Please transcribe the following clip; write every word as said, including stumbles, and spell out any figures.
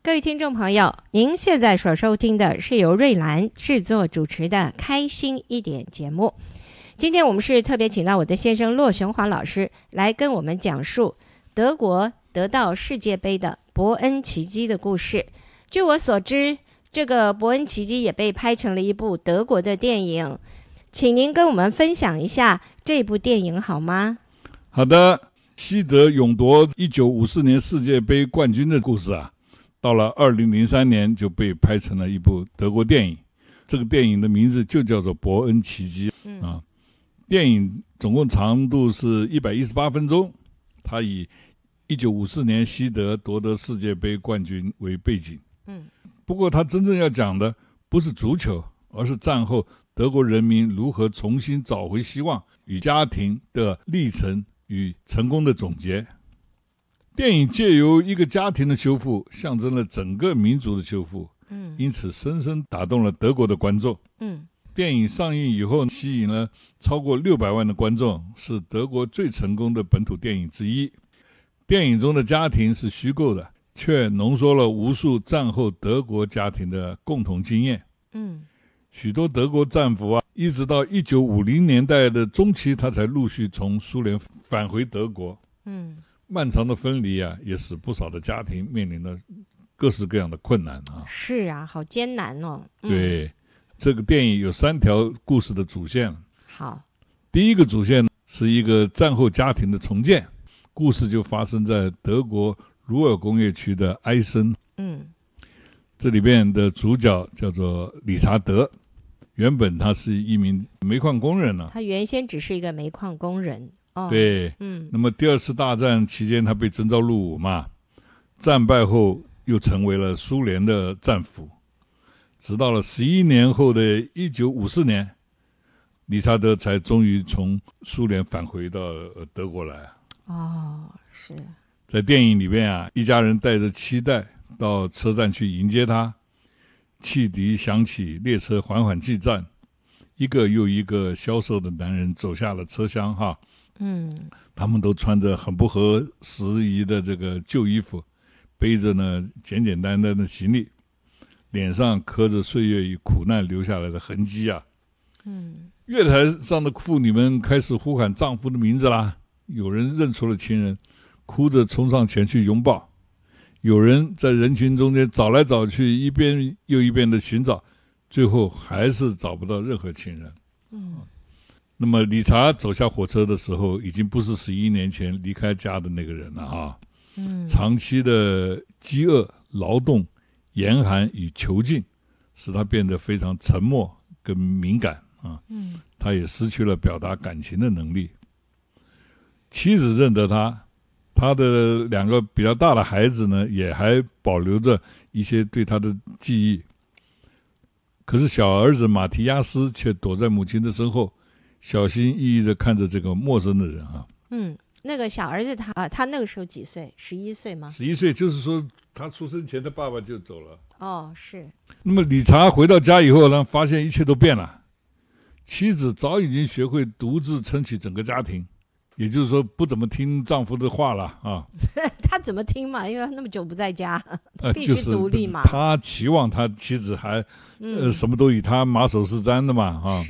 各位听众朋友，您现在所收听的是由瑞兰制作主持的《开心一点》节目。今天我们是特别请到我的先生骆雄华老师来跟我们讲述德国得到世界杯的伯恩奇迹的故事。据我所知，这个伯恩奇迹也被拍成了一部德国的电影，请您跟我们分享一下这部电影好吗？ 好的，西德勇夺一九五四年世界杯冠军的故事啊，到了二零零三年就被拍成了一部德国电影。这个电影的名字就叫做《伯恩奇迹》 嗯啊。电影总共长度是一百一十八分钟，它以一九五四年西德夺得世界杯冠军为背景。 嗯， 不过它真正要讲的不是足球，而是战后德国人民如何重新找回希望与家庭的历程与成功的总结。电影借由一个家庭的修复，象征了整个民族的修复， 嗯， 因此深深打动了德国的观众。 嗯， 电影上映以后，吸引了超过六百万的观众，是德国最成功的本土电影之一。电影中的家庭是虚构的，却浓缩了无数战后德国家庭的共同经验。 嗯， 许多德国战俘啊，一直到一九五零年代的中期，他才陆续从苏联返回德国。 嗯， 漫长的分离啊，也使不少的家庭面临了各式各样的困难啊。 是啊，好艰难哦。嗯、 对，这个电影有三条故事的主线。 好， 第一个主线是一个战后家庭的重建，故事就发生在德国鲁尔工业区的埃森。 嗯， 这里边的主角叫做理查德，原本他是一名煤矿工人啊。 他原先只是一个煤矿工人。哦， 对， 嗯， 那么第二次大战期间他被征召入伍嘛，战败后又成为了苏联的战俘，直到了十一年后的一九五四年，理查德才终于从苏联返回到德国来。 哦，是在电影里面啊，一家人带着期待到车站去迎接他，汽笛响起，列车缓缓进站，一个又一个消瘦的男人走下了车厢哈。 嗯， 他们都穿着很不合时宜的这个旧衣服，背着呢简简单单的行李，脸上刻着岁月与苦难留下来的痕迹啊。 嗯， 月台上的妇女们开始呼喊丈夫的名字啦，有人认出了亲人，哭着冲上前去拥抱，有人在人群中间找来找去，一遍又一遍的寻找，最后还是找不到任何亲人。 嗯， 那么理查走下火车的时候，已经不是十一年前离开家的那个人了啊。 嗯， 长期的饥饿、劳动、严寒与囚禁，使他变得非常沉默跟敏感啊。 嗯， 他也失去了表达感情的能力。妻子认得他，他的两个比较大的孩子呢，也还保留着一些对他的记忆。可是小儿子马提亚斯却躲在母亲的身后，小心翼翼地看着这个陌生的人啊。 嗯，那个小儿子他啊，他那个时候几岁？十一岁吗？ 十一岁，就是说他出生前他爸爸就走了。 哦，是。 那么理查回到家以后呢，发现一切都变了。妻子早已经学会独自撑起整个家庭，也就是说不怎么听丈夫的话了啊。 他怎么听嘛？因为他那么久不在家， 呃、 必须独立嘛。 就是、他期望他妻子还、呃、什么都以他马首是瞻的嘛啊。